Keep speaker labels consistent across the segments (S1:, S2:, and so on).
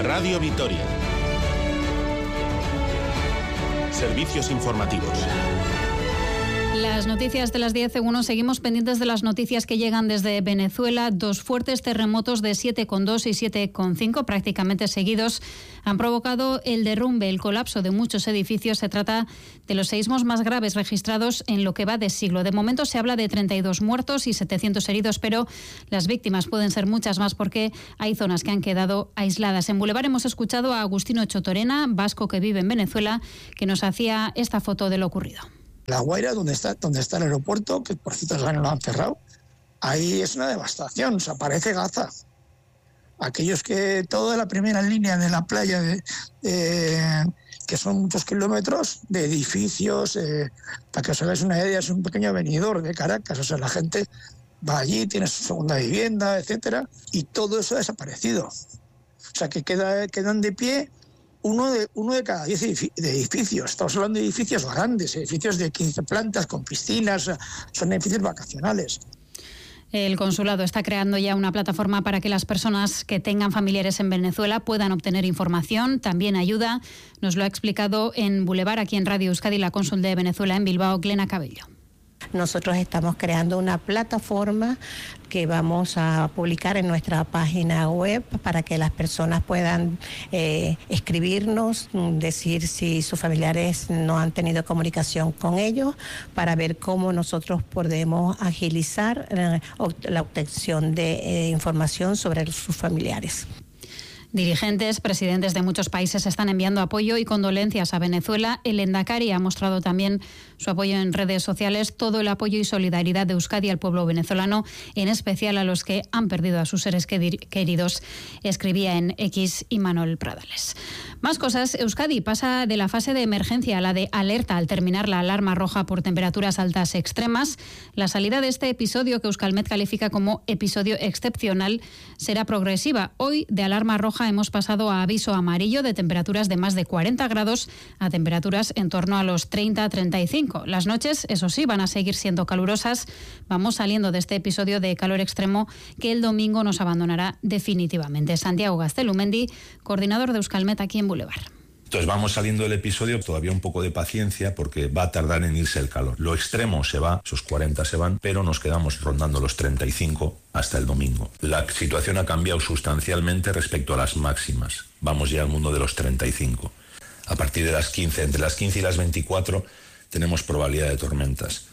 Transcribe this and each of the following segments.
S1: Radio Vitoria. Servicios informativos.
S2: Las noticias de las 10:01. Seguimos pendientes de las noticias que llegan desde Venezuela. 2 fuertes terremotos de 7,2 y 7,5 prácticamente seguidos han provocado el derrumbe, el colapso de muchos edificios. Se trata de los seísmos más graves registrados en lo que va de siglo. De momento se habla de 32 muertos y 700 heridos, pero las víctimas pueden ser muchas más porque hay zonas que han quedado aisladas. En Boulevard hemos escuchado a Agustino Chotorena, vasco que vive en Venezuela, que nos hacía esta foto de lo ocurrido.
S3: La Guaira, donde está el aeropuerto, que por cierto lo han cerrado, ahí es una devastación, o sea, parece Gaza. Aquellos que toda la primera línea de la playa, que son muchos kilómetros de edificios, para que os hagáis una idea, es un pequeño venidor de Caracas, o sea, la gente va allí, tiene su segunda vivienda, etcétera, y todo eso ha desaparecido. O sea, que quedan de pie uno de cada 10 edificios. Estamos hablando de edificios grandes, edificios de 15 plantas con piscinas, son edificios vacacionales.
S2: El consulado está creando ya una plataforma para que las personas que tengan familiares en Venezuela puedan obtener información, también ayuda. Nos lo ha explicado en Boulevard, aquí en Radio Euskadi, la cónsul de Venezuela en Bilbao, Glena Cabello.
S4: Nosotros estamos creando una plataforma que vamos a publicar en nuestra página web para que las personas puedan escribirnos, decir si sus familiares no han tenido comunicación con ellos, para ver cómo nosotros podemos agilizar la obtención de información sobre sus familiares.
S2: Dirigentes, presidentes de muchos países están enviando apoyo y condolencias a Venezuela. El Endacari ha mostrado también su apoyo en redes sociales, todo el apoyo y solidaridad de Euskadi al pueblo venezolano, en especial a los que han perdido a sus seres queridos, escribía en X Imanol Pradales. Más cosas. Euskadi pasa de la fase de emergencia a la de alerta al terminar la alarma roja por temperaturas altas extremas. La salida de este episodio, que Euskalmet califica como episodio excepcional, será progresiva. Hoy, de alarma roja, hemos pasado a aviso amarillo de temperaturas de más de 40 grados a temperaturas en torno a los 30-35. Las noches, eso sí, van a seguir siendo calurosas. Vamos saliendo de este episodio de calor extremo que el domingo nos abandonará definitivamente. Santiago Gaztelumendi, coordinador de Euskalmet aquí en Boulevard.
S5: Entonces vamos saliendo del episodio, todavía un poco de paciencia porque va a tardar en irse el calor. Lo extremo se va, esos 40 se van, pero nos quedamos rondando los 35 hasta el domingo. La situación ha cambiado sustancialmente respecto a las máximas. Vamos ya al mundo de los 35. A partir de las 15, entre las 15 y las 24, tenemos probabilidad de tormentas.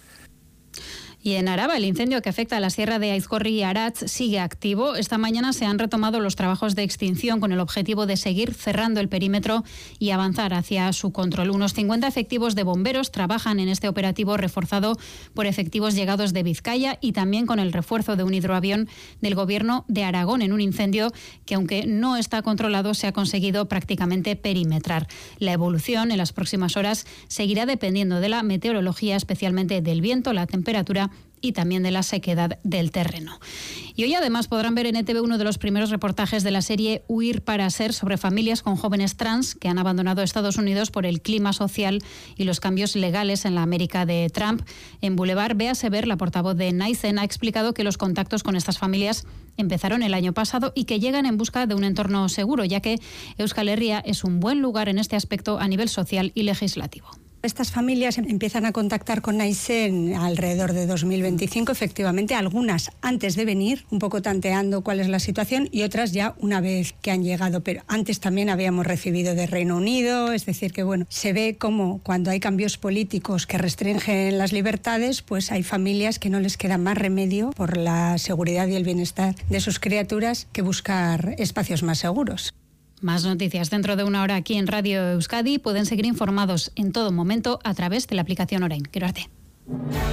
S2: Y en Araba, el incendio que afecta a la sierra de Aizkorri y Aratz sigue activo. Esta mañana se han retomado los trabajos de extinción con el objetivo de seguir cerrando el perímetro y avanzar hacia su control. Unos 50 efectivos de bomberos trabajan en este operativo reforzado por efectivos llegados de Vizcaya y también con el refuerzo de un hidroavión del Gobierno de Aragón en un incendio que, aunque no está controlado, se ha conseguido prácticamente perimetrar. La evolución en las próximas horas seguirá dependiendo de la meteorología, especialmente del viento, la temperatura y también de la sequedad del terreno. Y hoy además podrán ver en ETV uno de los primeros reportajes de la serie Huir para ser, sobre familias con jóvenes trans que han abandonado Estados Unidos por el clima social y los cambios legales en la América de Trump. En Boulevard, Bea Sever, la portavoz de Naizen, ha explicado que los contactos con estas familias empezaron el año pasado y que llegan en busca de un entorno seguro, ya que Euskal Herria es un buen lugar en este aspecto a nivel social y legislativo.
S6: Estas familias empiezan a contactar con Naizen alrededor de 2025, efectivamente, algunas antes de venir, un poco tanteando cuál es la situación, y otras ya una vez que han llegado, pero antes también habíamos recibido de Reino Unido, es decir que bueno, se ve como cuando hay cambios políticos que restringen las libertades, pues hay familias que no les queda más remedio por la seguridad y el bienestar de sus criaturas que buscar espacios más seguros.
S2: Más noticias dentro de una hora aquí en Radio Euskadi. Pueden seguir informados en todo momento a través de la aplicación Orain. Quiero arte.